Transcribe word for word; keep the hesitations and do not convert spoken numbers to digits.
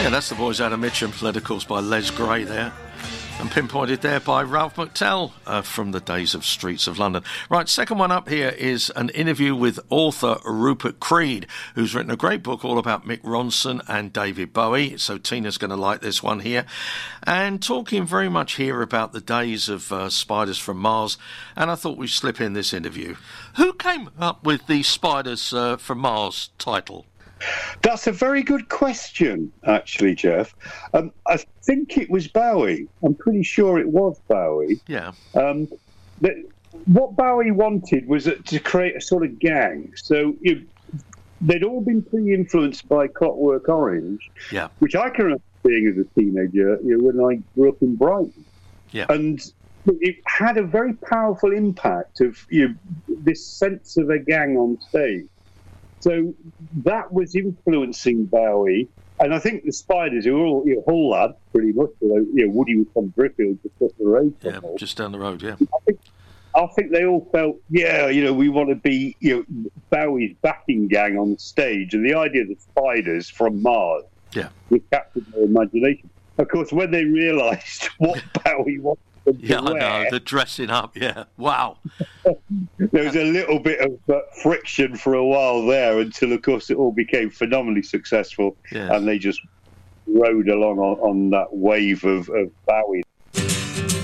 Yeah, that's the Boys Out of Mitcham, led of course by Les Gray there, and pinpointed there by Ralph McTell uh, from the days of Streets of London. Right, second one up here is an interview with author Rupert Creed, who's written a great book all about Mick Ronson and David Bowie, so Tina's going to like this one here, and talking very much here about the days of uh, Spiders from Mars, and I thought we'd slip in this interview. Who came up with the Spiders uh, from Mars title? That's a very good question, actually, Jeff. Um, I think it was Bowie. I'm pretty sure it was Bowie. Yeah. Um, that, what Bowie wanted was to create a sort of gang. So you, they'd all been pretty influenced by Clockwork Orange, yeah, which I can remember seeing as a teenager, you know, when I grew up in Brighton. Yeah. And it had a very powerful impact of you know, this sense of a gang on stage. So that was influencing Bowie, and I think the Spiders, who were all you know, Hull lads, pretty much, although you know, Woody was from Driffield, just up the road. Yeah, just down the road, yeah. I think, I think they all felt, yeah, you know, we want to be you know, Bowie's backing gang on stage, and the idea of the Spiders from Mars yeah. was captured their imagination. Of course, when they realised what Bowie wanted them to yeah, wear, I know, the dressing up, yeah, wow. There was a little bit of uh, friction for a while there until, of course, it all became phenomenally successful, yeah. and they just rode along on, on that wave of, of Bowie.